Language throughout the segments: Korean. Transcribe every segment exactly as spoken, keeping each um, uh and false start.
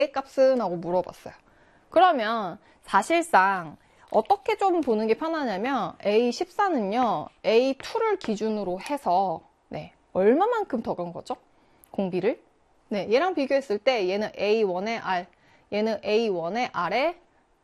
A 값은? 하고 물어봤어요. 그러면 사실상 어떻게 좀 보는 게 편하냐면 에이 십사는요 에이 투를 기준으로 해서 네, 얼마만큼 더 간 거죠? 공비를? 네, 얘랑 비교했을 때 얘는 에이 원의 R, 얘는 에이 원의 R의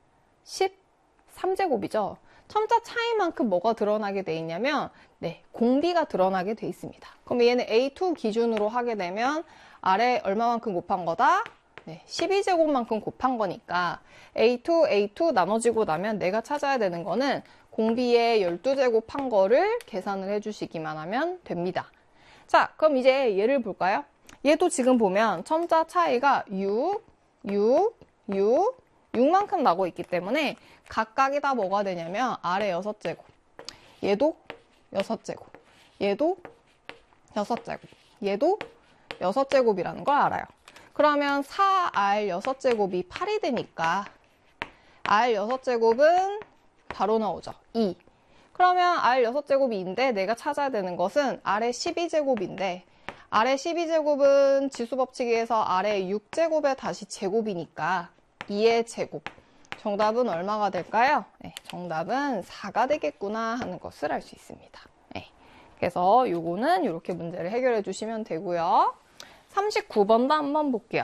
십삼 제곱이죠. 첨자 차이만큼 뭐가 드러나게 돼 있냐면 네, 공비가 드러나게 돼 있습니다. 그럼 얘는 에이 투 기준으로 하게 되면 R에 얼마만큼 곱한 거다? 네, 십이 제곱만큼 곱한 거니까 에이 투, 에이 투 나눠지고 나면 내가 찾아야 되는 거는 공비의 십이 제곱 한 거를 계산을 해주시기만 하면 됩니다. 자, 그럼 이제 얘를 볼까요? 얘도 지금 보면 첨자 차이가 육, 육, 육, 육만큼 나고 있기 때문에 각각이 다 뭐가 되냐면 R의 여섯 제곱, 얘도 여섯 제곱, 얘도 여섯 제곱, 얘도 여섯 제곱이라는 걸 알아요. 그러면 사 알 여섯 제곱이 팔이 되니까 알 여섯 제곱은 바로 나오죠. 이. 그러면 알 여섯 제곱이인데 내가 찾아야 되는 것은 R의 십이 제곱인데 R의 십이 제곱은 지수법칙에서 R의 육 제곱에 다시 제곱이니까 이의 제곱. 정답은 얼마가 될까요? 네, 정답은 사가 되겠구나 하는 것을 알 수 있습니다. 네, 그래서 요거는 이렇게 문제를 해결해 주시면 되고요. 삼십구 번도 한번 볼게요.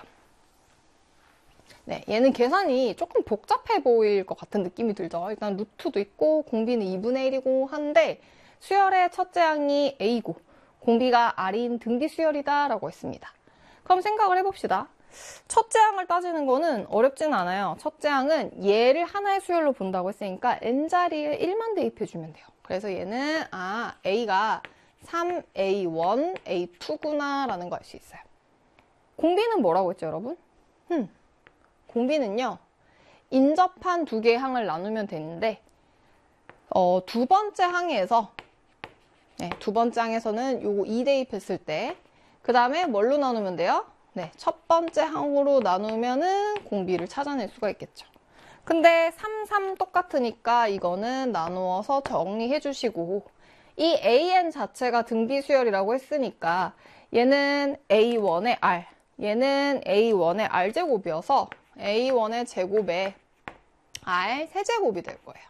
네, 얘는 계산이 조금 복잡해 보일 것 같은 느낌이 들죠. 일단 루트도 있고 공비는 이분의 일이고 한데 수열의 첫째 항이 A고 공비가 R인 등비 수열이다 라고 했습니다. 그럼 생각을 해봅시다. 첫째 항을 따지는 거는 어렵진 않아요. 첫째 항은 얘를 하나의 수열로 본다고 했으니까 n자리에 일만 대입해주면 돼요. 그래서 얘는 아 A가 삼 에이 원, 에이 투구나 라는 거 알 수 있어요. 공비는 뭐라고 했죠, 여러분? 음, 공비는요, 인접한 두 개의 항을 나누면 되는데 어, 두 번째 항에서 네, 두 번째 항에서는 요거 이 대입했을 때 그 다음에 뭘로 나누면 돼요? 네, 첫 번째 항으로 나누면은 공비를 찾아낼 수가 있겠죠. 근데 삼, 삼 똑같으니까 이거는 나누어서 정리해 주시고 이 에이엔 자체가 등비 수열이라고 했으니까 얘는 에이 원의 R, 얘는 에이 원의 R제곱이어서 에이 원의 제곱에 R 세제곱이 될 거예요.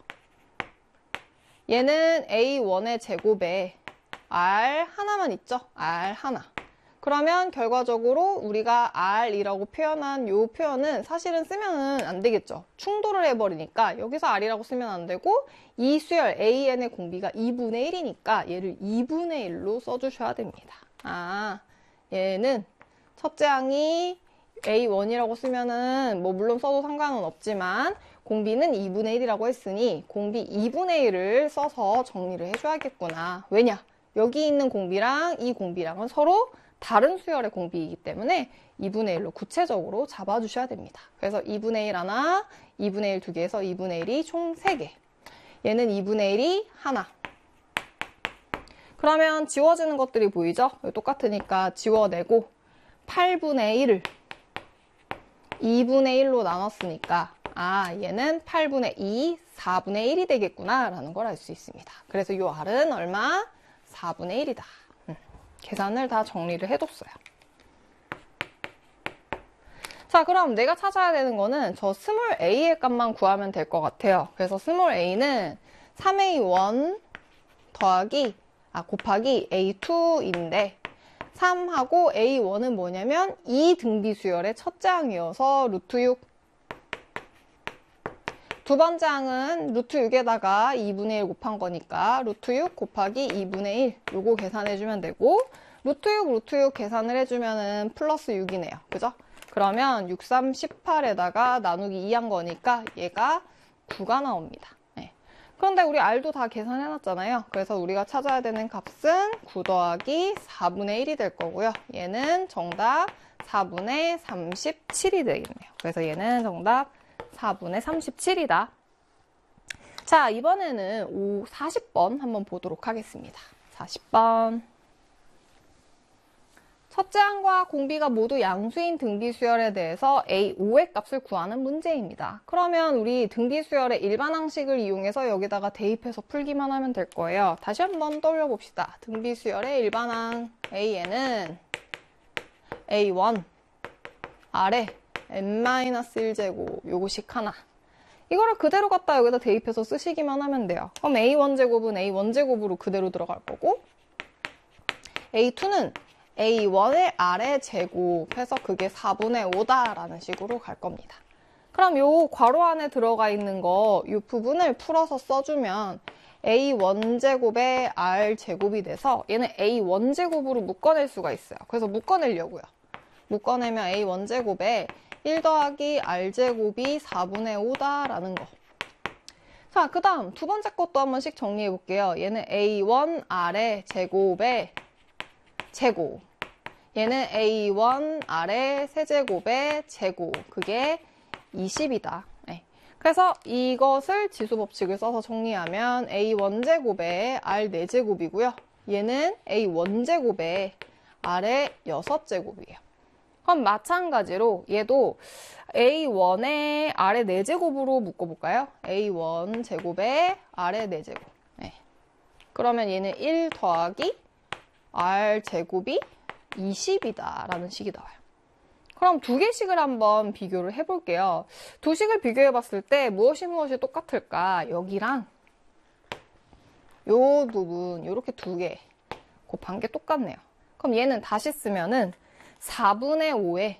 얘는 에이 원의 제곱에 R 하나만 있죠? R 하나. 그러면 결과적으로 우리가 R이라고 표현한 이 표현은 사실은 쓰면은 안 되겠죠. 충돌을 해버리니까 여기서 R이라고 쓰면 안 되고 이 수열 에이엔의 공비가 이분의 일이니까 얘를 이분의 일로 써주셔야 됩니다. 아, 얘는 첫째 항이 에이 원이라고 쓰면은 뭐 물론 써도 상관은 없지만 공비는 이분의 일이라고 했으니 공비 이분의 일을 써서 정리를 해줘야겠구나. 왜냐? 여기 있는 공비랑 이 공비랑은 서로 다른 수열의 공비이기 때문에 이분의 일로 구체적으로 잡아주셔야 됩니다. 그래서 이분의 일 하나, 이분의 일 두 개에서 이분의 일이 총 세 개. 얘는 이분의 일이 하나. 그러면 지워지는 것들이 보이죠? 똑같으니까 지워내고 팔분의 일을 이분의 일로 나눴으니까 아, 얘는 팔분의 이, 사분의 일이 되겠구나 라는 걸 알 수 있습니다. 그래서 이 R은 얼마? 사분의 일이다. 음, 계산을 다 정리를 해뒀어요. 자, 그럼 내가 찾아야 되는 거는 저 스몰 a의 값만 구하면 될 것 같아요. 그래서 스몰 a는 삼 에이 원 더하기, 아, 곱하기 에이 투인데 삼하고 에이 원은 뭐냐면 이 등비수열의 첫째 항이어서 루트 육. 두 번째 항은 루트 육에다가 이분의 일 곱한 거니까 루트 육 곱하기 이분의 일 요거 계산해주면 되고 루트 육, 루트 육 계산을 해주면은 플러스 육이네요. 그죠? 그러면 육, 삼, 십팔에다가 나누기 이 한 거니까 얘가 구가 나옵니다. 네. 그런데 우리 R도 다 계산해놨잖아요. 그래서 우리가 찾아야 되는 값은 구 더하기 사분의 일이 될 거고요. 얘는 정답 사분의 삼십칠이 되겠네요. 그래서 얘는 정답 사분의 삼십칠이다. 자, 이번에는 오, 사십 번 한번 보도록 하겠습니다. 사십 번. 첫째 항과 공비가 모두 양수인 등비수열에 대해서 에이 오의 값을 구하는 문제입니다. 그러면 우리 등비수열의 일반항식을 이용해서 여기다가 대입해서 풀기만 하면 될 거예요. 다시 한번 떠올려 봅시다. 등비수열의 일반항 A에는 에이 원, R에 엔 일 제곱 요거식 하나. 이거를 그대로 갖다 여기다 대입해서 쓰시기만 하면 돼요. 그럼 에이 원 제곱은 에이 원 제곱으로 그대로 들어갈 거고, 에이 투는 에이 원의 아래 제곱해서 그게 사분의 오다라는 식으로 갈 겁니다. 그럼 요 괄호 안에 들어가 있는 거, 이 부분을 풀어서 써주면 에이 원 제곱의 R 제곱이 돼서 얘는 에이 원 제곱으로 묶어낼 수가 있어요. 그래서 묶어내려고요. 묶어내면 에이 원 제곱에 일 더하기 R 제곱이 사분의 오다라는 거. 자, 그 다음 두 번째 것도 한 번씩 정리해 볼게요. 얘는 에이 원 R의 제곱의 제곱. 얘는 에이 원 R의 세제곱의 제곱. 그게 이십이다. 네. 그래서 이것을 지수 법칙을 써서 정리하면 에이 원 제곱의 R 네 제곱이고요. 얘는 에이 원 제곱의 R의 육 제곱이에요. 그럼 마찬가지로 얘도 에이 원의 R의 네 제곱으로 묶어볼까요? 에이 원 제곱의 R의 네 제곱. 네. 그러면 얘는 일 더하기 R 제곱이 이십이다 라는 식이 나와요. 그럼 두 개씩을 한번 비교를 해볼게요. 두 식을 비교해 봤을 때 무엇이 무엇이 똑같을까? 여기랑 요 부분, 요렇게 두 개 곱한 게 똑같네요. 그럼 얘는 다시 쓰면은 사분의 오에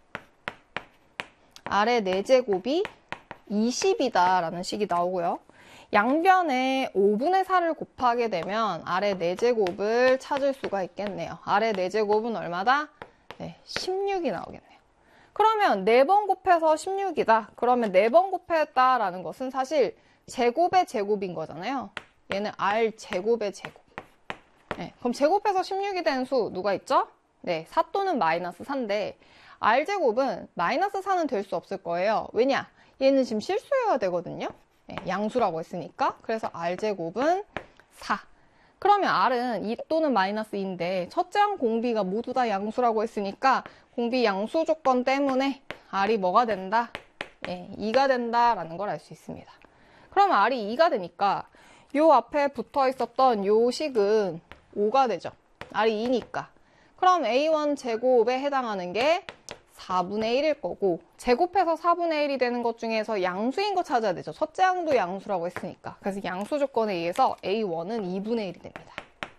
R의 네 제곱이 이십이다 라는 식이 나오고요. 양변에 오분의 사를 곱하게 되면 R의 네 제곱을 찾을 수가 있겠네요. R의 네 제곱은 얼마다? 네, 십육이 나오겠네요. 그러면 네 번 곱해서 십육이다. 그러면 네 번 곱했다라는 것은 사실 제곱의 제곱인 거잖아요. 얘는 R 제곱의 제곱. 네, 그럼 제곱해서 십육이 된 수 누가 있죠? 네, 사 또는 마이너스 사인데 R 제곱은 마이너스 사는 될 수 없을 거예요. 왜냐? 얘는 지금 실수여야 되거든요. 네, 양수라고 했으니까. 그래서 R 제곱은 사. 그러면 R은 이 또는 마이너스 이인데 첫째 항 공비가 모두 다 양수라고 했으니까 공비 양수 조건 때문에 R이 뭐가 된다? 예, 이가 된다라는 걸 알 수 있습니다. 그럼 R이 이가 되니까 요 앞에 붙어 있었던 요 식은 오가 되죠. R이 이니까. 그럼 에이 원 제곱에 해당하는 게 사분의 일일 거고, 제곱해서 사분의 일이 되는 것 중에서 양수인 거 찾아야 되죠. 첫째 항도 양수라고 했으니까. 그래서 양수 조건에 의해서 에이 원은 이분의 일이 됩니다.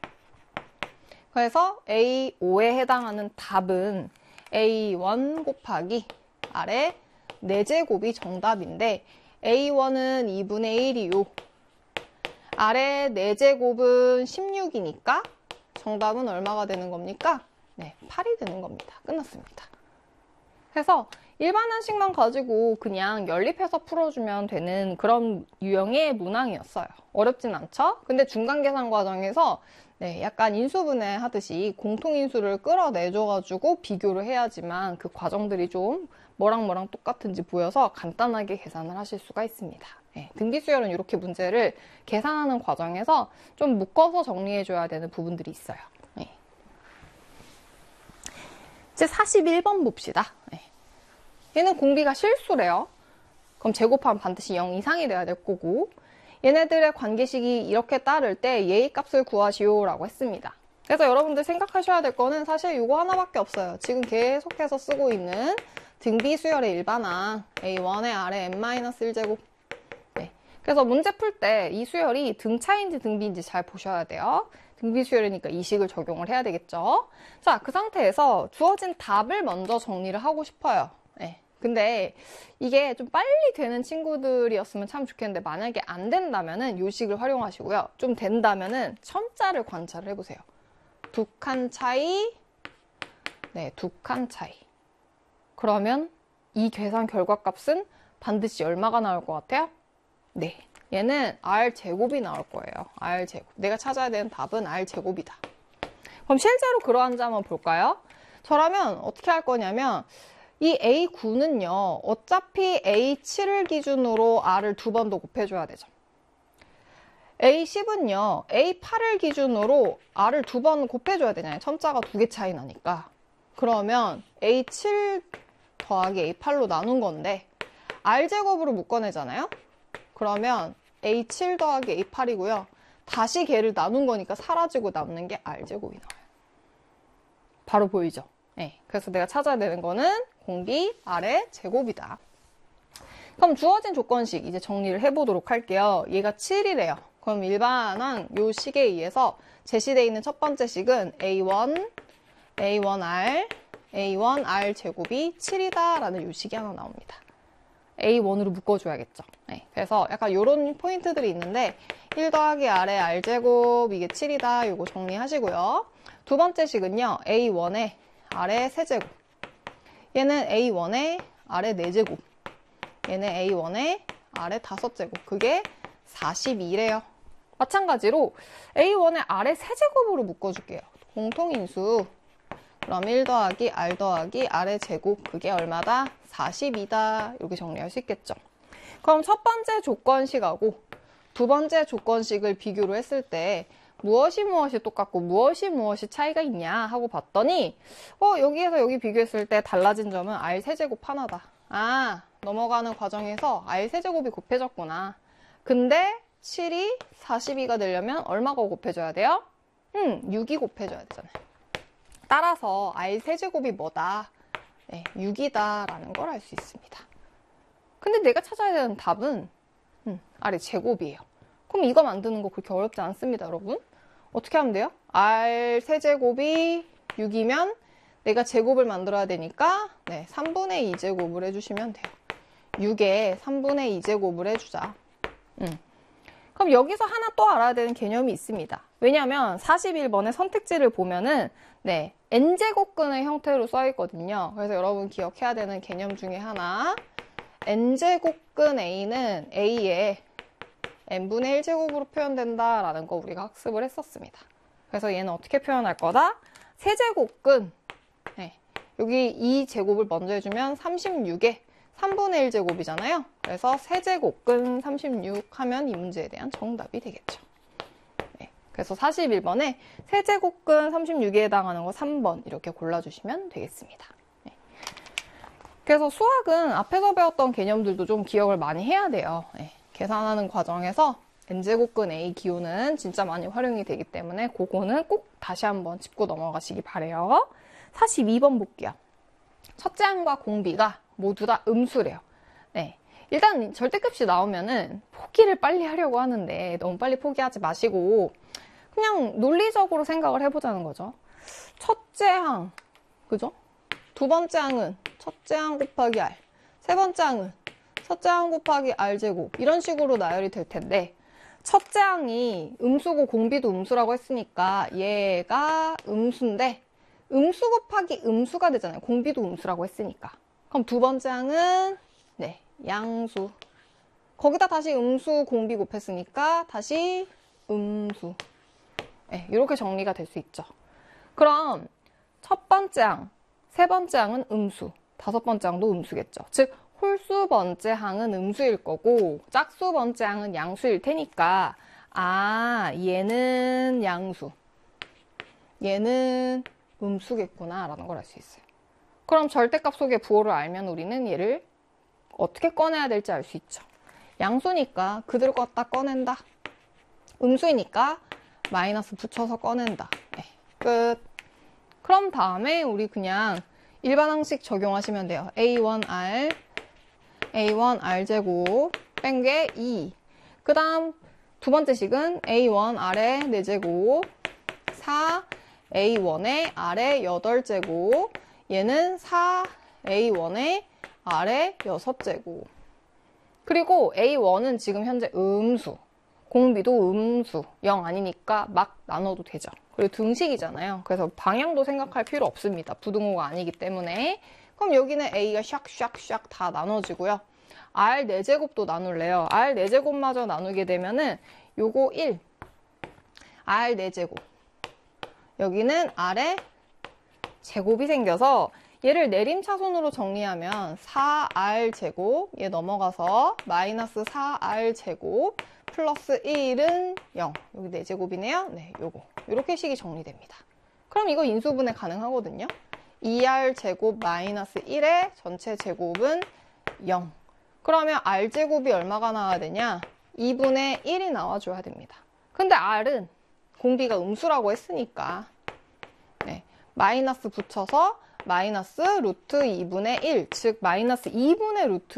그래서 에이 오에 해당하는 답은 에이 원 곱하기 R의 네 제곱이 정답인데 에이 원은 이분의 일이요. R의 네 제곱은 십육이니까 정답은 얼마가 되는 겁니까? 네, 팔이 되는 겁니다. 끝났습니다. 그래서 일반항식만 가지고 그냥 연립해서 풀어주면 되는 그런 유형의 문항이었어요. 어렵진 않죠? 근데 중간계산 과정에서 네, 약간 인수분해 하듯이 공통인수를 끌어내줘가지고 비교를 해야지만 그 과정들이 좀 뭐랑 뭐랑 똑같은지 보여서 간단하게 계산을 하실 수가 있습니다. 네, 등비수열은 이렇게 문제를 계산하는 과정에서 좀 묶어서 정리해줘야 되는 부분들이 있어요. 네. 이제 사십일 번 봅시다. 네. 얘는 공비가 실수래요. 그럼 제곱하면 반드시 영 이상이 돼야 될 거고, 얘네들의 관계식이 이렇게 따를 때 예의 값을 구하시오 라고 했습니다. 그래서 여러분들 생각하셔야 될 거는 사실 이거 하나밖에 없어요. 지금 계속해서 쓰고 있는 등비수열의 일반항 에이 원의 R의 엔 일 제곱. 네. 그래서 문제 풀 때 이 수열이 등차인지 등비인지 잘 보셔야 돼요. 등비수열이니까 이 식을 적용을 해야 되겠죠. 자, 그 상태에서 주어진 답을 먼저 정리를 하고 싶어요. 네. 근데 이게 좀 빨리 되는 친구들이었으면 참 좋겠는데 만약에 안 된다면은 요 식을 활용하시고요. 좀 된다면은 첨자를 관찰을 해보세요. 두 칸 차이, 네, 두 칸 차이. 그러면 이 계산 결과값은 반드시 얼마가 나올 것 같아요? 네, 얘는 R 제곱이 나올 거예요. R 제곱. 내가 찾아야 되는 답은 R 제곱이다. 그럼 실제로 그러한지 한번 볼까요? 저라면 어떻게 할 거냐면 이 에이 구는요, 어차피 에이 칠을 기준으로 R을 두 번 더 곱해줘야 되죠. 에이 십은요, 에이 팔을 기준으로 R을 두 번 곱해줘야 되잖아요. 첨자가 두 개 차이 나니까. 그러면 에이 칠 더하기 에이 팔로 나눈 건데 R제곱으로 묶어내잖아요. 그러면 에이 칠 더하기 에이 팔이고요. 다시 걔를 나눈 거니까 사라지고 남는 게 R제곱이 나와요. 바로 보이죠? 네, 그래서 내가 찾아야 되는 거는 공비 R의 제곱이다. 그럼 주어진 조건식 이제 정리를 해보도록 할게요. 얘가 칠이래요. 그럼 일반한 요 식에 의해서 제시되어 있는 첫 번째 식은 에이 원, 에이 원 알, 에이 원 알 제곱이 칠이다 라는 요 식이 하나 나옵니다. 에이 원으로 묶어줘야겠죠. 네, 그래서 약간 요런 포인트들이 있는데 일 더하기 R의 R 제곱 이게 칠이다 요거 정리하시고요. 두 번째 식은요. 에이 원의 R의 세제곱, 얘는 에이 원의 R의 네제곱, 얘는 에이 원의 R의 다섯제곱, 그게 사십이래요. 마찬가지로 에이 원의 R의 세제곱으로 묶어줄게요. 공통인수. 그럼 일 더하기 R 더하기 R의 제곱, 그게 얼마다? 사십이다. 이렇게 정리할 수 있겠죠. 그럼 첫 번째 조건식하고 두 번째 조건식을 비교를 했을 때 무엇이 무엇이 똑같고 무엇이 무엇이 차이가 있냐 하고 봤더니 어 여기에서 여기 비교했을 때 달라진 점은 R 세제곱 하나다. 아, 넘어가는 과정에서 R 세제곱이 곱해졌구나. 근데 칠이 사십이가 되려면 얼마가 곱해져야 돼요? 음, 육이 곱해져야 되잖아요. 따라서 R 세제곱이 뭐다? 네, 육이다 라는 걸 알 수 있습니다. 근데 내가 찾아야 되는 답은 음, R의 제곱이에요. 그럼 이거 만드는 거 그렇게 어렵지 않습니다, 여러분. 어떻게 하면 돼요? R 세제곱이 육이면 내가 제곱을 만들어야 되니까 네, 삼분의 이 제곱을 해주시면 돼요. 육에 삼분의 이 제곱을 해주자. 음. 그럼 여기서 하나 또 알아야 되는 개념이 있습니다. 왜냐하면 사십일 번의 선택지를 보면은 네, n제곱근의 형태로 써 있거든요. 그래서 여러분 기억해야 되는 개념 중에 하나, n제곱근 A는 A의 n분의 일 제곱으로 표현된다라는 거 우리가 학습을 했었습니다. 그래서 얘는 어떻게 표현할 거다? 세제곱근, 네, 여기 이 제곱을 먼저 해주면 삼십육에 삼분의 일 제곱이잖아요. 그래서 세제곱근 삼십육 하면 이 문제에 대한 정답이 되겠죠. 네, 그래서 사십일 번에 세제곱근 삼십육에 해당하는 거 삼 번 이렇게 골라주시면 되겠습니다. 네. 그래서 수학은 앞에서 배웠던 개념들도 좀 기억을 많이 해야 돼요. 네. 계산하는 과정에서 n제곱근 A 기호는 진짜 많이 활용이 되기 때문에 그거는 꼭 다시 한번 짚고 넘어가시기 바래요. 사십이 번 볼게요. 첫째 항과 공비가 모두 다 음수래요. 네. 일단 절대값이 나오면은 포기를 빨리 하려고 하는데 너무 빨리 포기하지 마시고 그냥 논리적으로 생각을 해보자는 거죠. 첫째 항, 그죠? 두 번째 항은 첫째 항 곱하기 R, 세 번째 항은 첫째 항 곱하기 R제곱 이런 식으로 나열이 될 텐데 첫째 항이 음수고 공비도 음수라고 했으니까 얘가 음수인데 음수 곱하기 음수가 되잖아요. 공비도 음수라고 했으니까. 그럼 두 번째 항은 네, 양수. 거기다 다시 음수 공비 곱했으니까 다시 음수. 네, 이렇게 정리가 될 수 있죠. 그럼 첫 번째 항, 세 번째 항은 음수, 다섯 번째 항도 음수겠죠. 즉 홀수 번째 항은 음수일 거고 짝수 번째 항은 양수일 테니까 아, 얘는 양수, 얘는 음수겠구나 라는 걸 알 수 있어요. 그럼 절대값 속의 부호를 알면 우리는 얘를 어떻게 꺼내야 될지 알 수 있죠. 양수니까 그대로 갖다 꺼낸다. 음수이니까 마이너스 붙여서 꺼낸다. 네, 끝. 그럼 다음에 우리 그냥 일반 항식 적용하시면 돼요. 에이 원 알, 에이 원 알 제곱 뺀 게 이. 그 다음 두 번째 식은 에이 원 알의 네 제곱, 사, 에이 원의 R의 여덟 제곱, 얘는 사, 에이 원의 R의 여섯 제곱. 그리고 에이 원은 지금 현재 음수, 공비도 음수, 영 아니니까 막 나눠도 되죠. 그리고 등식이잖아요. 그래서 방향도 생각할 필요 없습니다. 부등호가 아니기 때문에. 그럼 여기는 A가 샥샥샥 다 나눠지고요. R 네 제곱도 나눌래요. R 네 제곱마저 나누게 되면은 요거 일, R 네 제곱. 여기는 R의 제곱이 생겨서 얘를 내림차순으로 정리하면 사 알 제곱, 얘 넘어가서 마이너스 사 알 제곱 플러스 일은 영. 여기 네 제곱이네요. 네, 요거. 이렇게 식이 정리됩니다. 그럼 이거 인수분해 가능하거든요. 이 알 제곱 마이너스 일의 전체 제곱은 영. 그러면 R 제곱이 얼마가 나와야 되냐? 이분의 일이 나와줘야 됩니다. 근데 R은 공비가 음수라고 했으니까 네, 마이너스 붙여서 마이너스 루트 이분의 일, 즉 마이너스 이분의 루트